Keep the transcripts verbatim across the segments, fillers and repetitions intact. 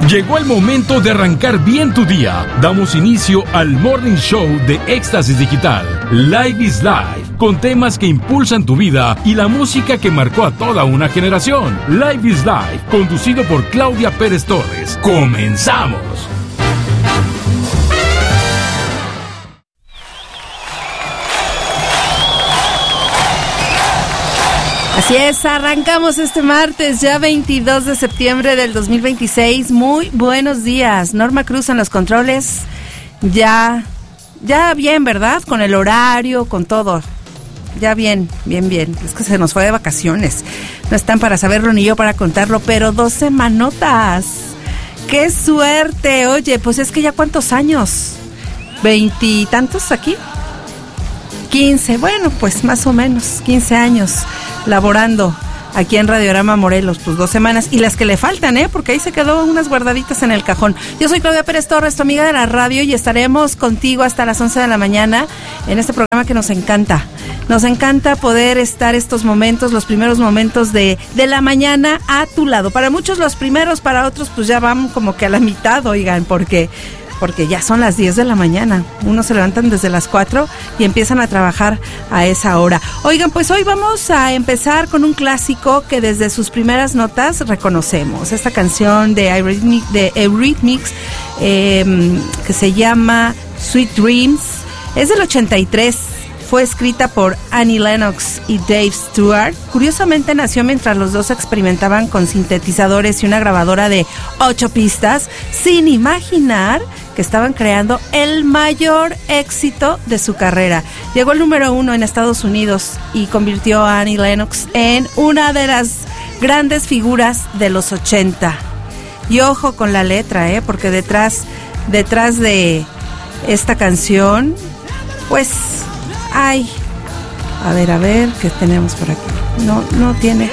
Llegó el momento de arrancar bien tu día. Damos inicio al Morning Show de Éxtasis Digital. Live is Life, con temas que impulsan tu vida y la música que marcó a toda una generación. Live is Life, conducido por Claudia Pérez Torres. ¡Comenzamos! Así es, arrancamos este martes, ya veintidós de septiembre del dos mil veintiséis. Muy buenos días. Norma Cruz en los controles. Ya, ya bien, ¿verdad? Con el horario, con todo. Ya bien, bien, bien. Es que se nos fue de vacaciones. No están para saberlo ni yo para contarlo, pero dos semanotas. ¡Qué suerte! Oye, pues es que ya cuántos años. ¿Veintitantos aquí? quince, bueno, pues más o menos, quince años laborando aquí en Radiorama Morelos, pues dos semanas, y las que le faltan, ¿eh? Porque ahí se quedó unas guardaditas en el cajón. Yo soy Claudia Pérez Torres, tu amiga de la radio, y estaremos contigo hasta las once de la mañana en este programa que nos encanta. Nos encanta poder estar estos momentos, los primeros momentos de, de la mañana a tu lado. Para muchos los primeros, para otros pues ya van como que a la mitad, oigan, porque... porque ya son las diez de la mañana, unos se levantan desde las cuatro y empiezan a trabajar a esa hora. Oigan, pues hoy vamos a empezar con un clásico que desde sus primeras notas reconocemos. Esta canción de Eurythmics, de Eurythmics eh, que se llama Sweet Dreams, es del ochenta y tres. Fue escrita por Annie Lennox y Dave Stewart. Curiosamente nació mientras los dos experimentaban con sintetizadores y una grabadora de ocho pistas, sin imaginar que estaban creando el mayor éxito de su carrera. Llegó al número uno en Estados Unidos y convirtió a Annie Lennox en una de las grandes figuras de los ochenta. Y ojo con la letra, ¿eh? Porque detrás, detrás de esta canción, pues... Ay, a ver, a ver, ¿qué tenemos por aquí? No, no tiene.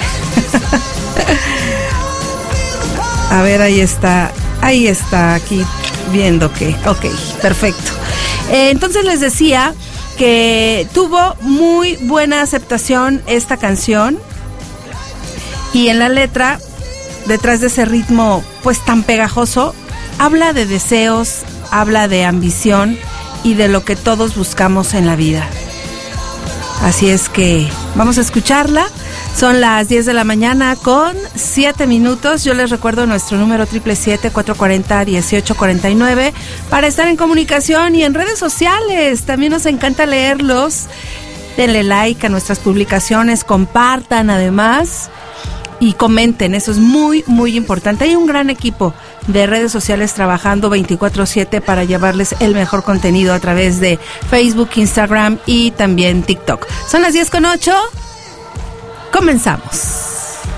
A ver, ahí está, ahí está, aquí viendo que, ok, perfecto. Eh, entonces les decía que tuvo muy buena aceptación esta canción y en la letra, detrás de ese ritmo pues tan pegajoso, habla de deseos, habla de ambición y de lo que todos buscamos en la vida. Así es que vamos a escucharla. Son las diez de la mañana con siete minutos. Yo les recuerdo nuestro número siete siete siete, cuatro cuatro cero, uno ocho cuatro nueve para estar en comunicación y en redes sociales. También nos encanta leerlos. Denle like a nuestras publicaciones, compartan además y comenten. Eso es muy, muy importante. Hay un gran equipo de redes sociales trabajando veinticuatro siete para llevarles el mejor contenido a través de Facebook, Instagram y también TikTok. Son las diez con ocho. Comenzamos.